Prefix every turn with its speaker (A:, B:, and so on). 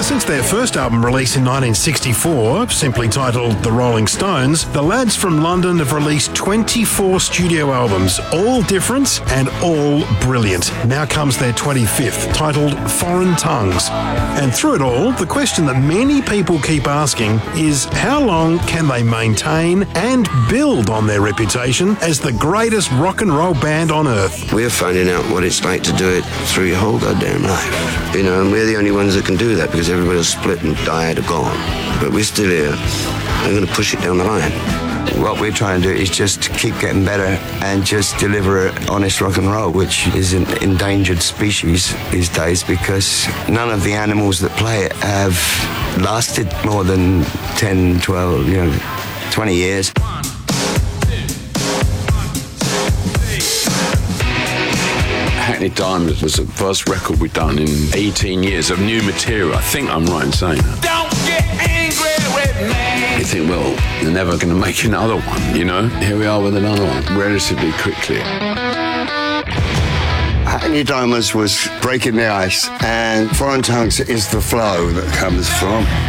A: since their first album release in 1964, simply titled The Rolling Stones, the lads from London have released 24 studio albums, all different and all brilliant. Now comes their 25th, titled Foreign Tongues. And through it all, the question that many people keep asking is how long can they maintain and build on their reputation as the greatest rock and roll band on earth?
B: We're finding out what it's like to do it through your whole goddamn life. You know, and we're the only ones that can do that because everybody else split and died or gone. But we're still here. We're going to push it down the line. What we're trying to do is just keep getting better and just deliver honest rock and roll, which is an endangered species these days because none of the animals that play it have lasted more than 10, 12, 20 years.
C: Hackney Diamonds was the first record we'd done in 18 years of new material. I think I'm right in saying that.
D: Don't get angry with me.
C: You think, well, they're never going to make another one, you know? Here we are with another one, relatively quickly.
B: Hackney Diamonds was breaking the ice, and Foreign Tongues is the flow that comes from